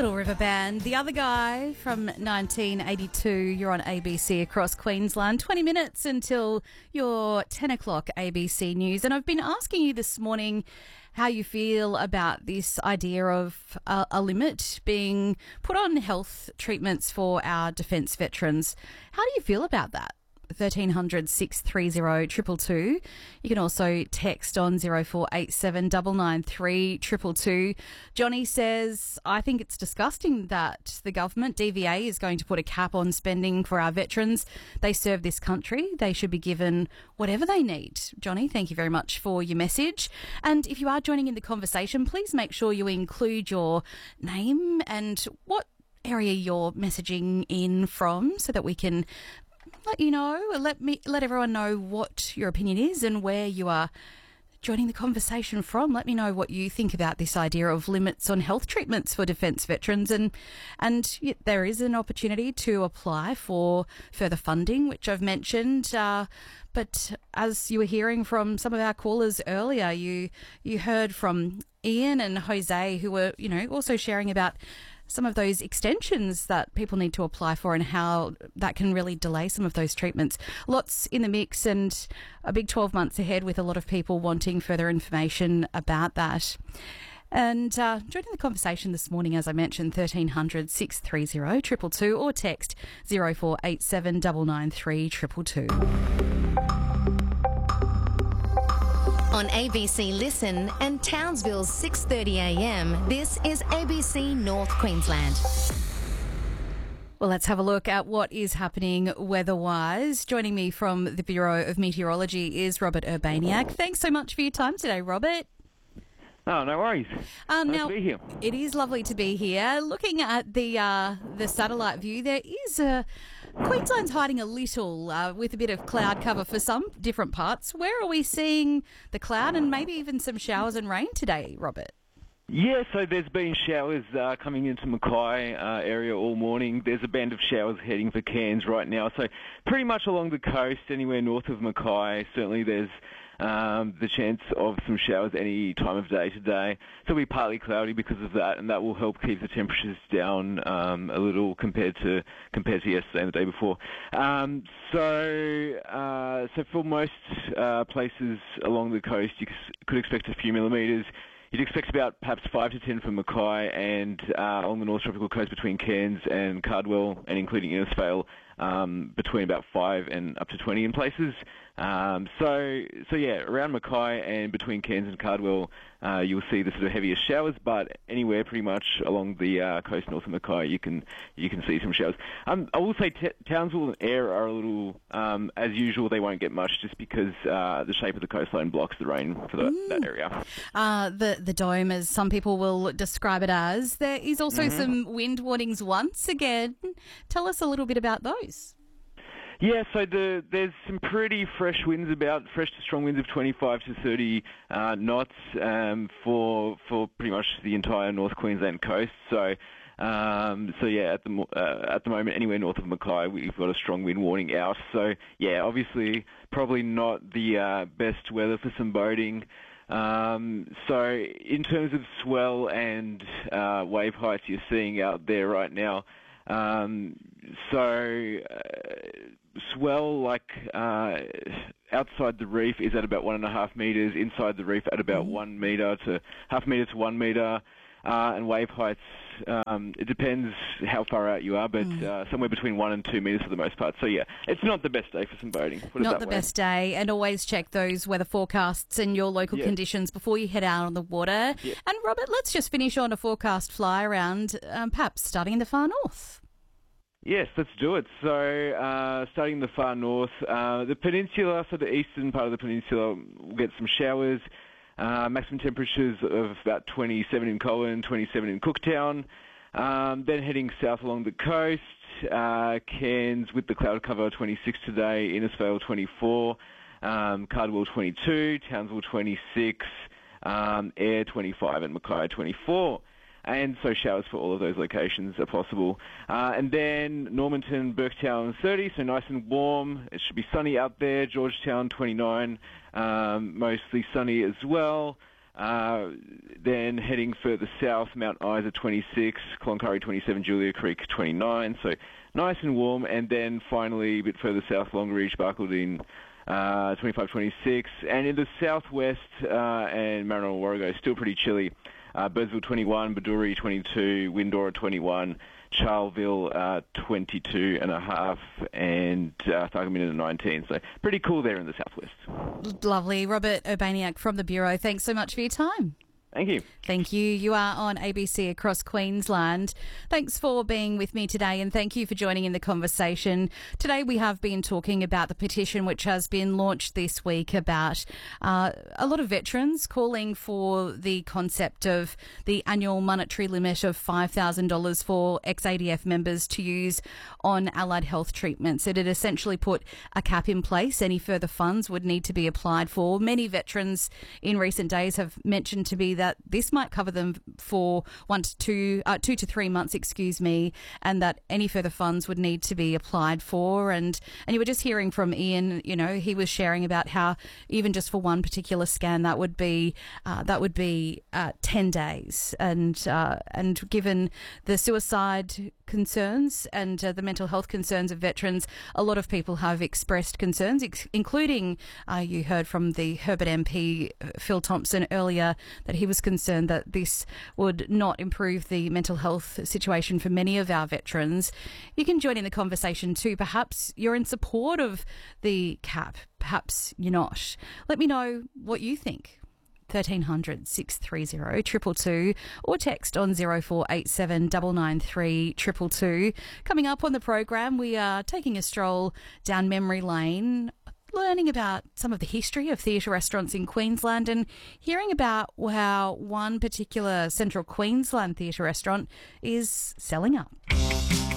Little River Band. The Other Guy from 1982. You're on ABC across Queensland. 20 minutes until your 10 o'clock ABC News. And I've been asking you this morning how you feel about this idea of a limit being put on health treatments for our defence veterans. How do you feel about that? 1300 630 222. You can also text on 0487 993 222. Johnny says, I think it's disgusting that the government, DVA, is going to put a cap on spending for our veterans. They serve this country. They should be given whatever they need. Johnny, thank you very much for your message. And if you are joining in the conversation, please make sure you include your name and what area you're messaging in from so that we can let you know, let everyone know what your opinion is and where you are joining the conversation from. Let me know what you think about this idea of limits on health treatments for defence veterans. And there is an opportunity to apply for further funding, which I've mentioned. But as you were hearing from some of our callers earlier, you heard from Ian and Jose, who were, also sharing about some of those extensions that people need to apply for and how that can really delay some of those treatments. Lots in the mix and a big 12 months ahead with a lot of people wanting further information about that. And joining the conversation this morning, as I mentioned, 1300 630 222 or text 0487 993 222. On ABC Listen and Townsville's 6:30am, this is ABC North Queensland. Well, let's have a look at what is happening weather-wise. Joining me from the Bureau of Meteorology is Robert Urbaniak. Thanks so much for your time today, Robert. Oh, no worries. Nice now, to be here. It is lovely to be here. Looking at the satellite view, there is Queensland's hiding a little with a bit of cloud cover for some different parts. Where are we seeing the cloud and maybe even some showers and rain today, Robert? Yeah, so there's been showers coming into Mackay area all morning. There's a band of showers heading for Cairns right now. So pretty much along the coast, anywhere north of Mackay, certainly there's the chance of some showers any time of day today. So it'll be partly cloudy because of that, and that will help keep the temperatures down a little compared to yesterday and the day before. So for most places along the coast, you could expect a few millimetres. You'd expect about perhaps 5 to 10 for Mackay, and along the North Tropical Coast between Cairns and Cardwell, and including Innisfail, between about 5 and up to 20 in places. So yeah, around Mackay and between Cairns and Cardwell, you'll see the sort of heaviest showers, but anywhere pretty much along the coast north of Mackay, you can see some showers. I will say Townsville and Eyre are a little, as usual, they won't get much just because the shape of the coastline blocks the rain for that area. The dome, as some people will describe it as. There is also some wind warnings once again. Tell us a little bit about those. Yeah, so there's some pretty fresh to strong winds of 25 to 30 knots for pretty much the entire North Queensland coast. So yeah, at the moment, anywhere north of Mackay, we've got a strong wind warning out. So yeah, obviously, probably not the best weather for some boating. So in terms of swell and wave heights you're seeing out there right now, swell outside the reef is at about 1.5 metres, inside the reef at about 1 metre to half metre to 1 metre, and wave heights, it depends how far out you are, but somewhere between 1 and 2 metres for the most part. So yeah, it's not the best day for some boating. Not the best day, and always check those weather forecasts and your local conditions before you head out on the water. Yeah. And Robert, let's just finish on a forecast fly around, perhaps starting in the far north. Yes, let's do it. So, starting in the far north, the peninsula, so the eastern part of the peninsula, will get some showers. Maximum temperatures of about 27 in Colin, 27 in Cooktown. Then heading south along the coast, Cairns with the cloud cover 26 today, Innisfail 24, Cardwell 22, Townsville 26, Eyre 25, and Mackay 24. And so showers for all of those locations are possible. And then Normanton, Burketown 30, so nice and warm. It should be sunny out there. Georgetown 29, mostly sunny as well. Then heading further south, Mount Isa 26, Cloncurry 27, Julia Creek 29. So nice and warm. And then finally, a bit further south, Longreach, Barcaldine 25, 26. And in the southwest and Maranoa, Warrego, still pretty chilly. Birdsville 21, Baduri 22, Windora 21, Charleville 22 and a half, and Thargomindah 19. So pretty cool there in the southwest. Lovely. Robert Urbaniak from the Bureau, thanks so much for your time. Thank you. Thank you. You are on ABC across Queensland. Thanks for being with me today, and thank you for joining in the conversation. Today we have been talking about the petition which has been launched this week about a lot of veterans calling for the concept of the annual monetary limit of $5,000 for ex-ADF members to use on allied health treatments. It had essentially put a cap in place. Any further funds would need to be applied for. Many veterans in recent days have mentioned to me that this might cover them for 2 to 3 months, and that any further funds would need to be applied for. And you were just hearing from Ian, he was sharing about how even just for one particular scan, that would be 10 days. And given the suicide concerns and the mental health concerns of veterans, a lot of people have expressed concerns, including you heard from the Herbert MP, Phil Thompson, earlier, that he was concerned that this would not improve the mental health situation for many of our veterans. You can join in the conversation too. Perhaps you're in support of the cap, perhaps you're not. Let me know what you think. 1300 630 222 or text on 0487 993 222. Coming up on the program, we are taking a stroll down memory lane, learning about some of the history of theatre restaurants in Queensland and hearing about how one particular central Queensland theatre restaurant is selling up.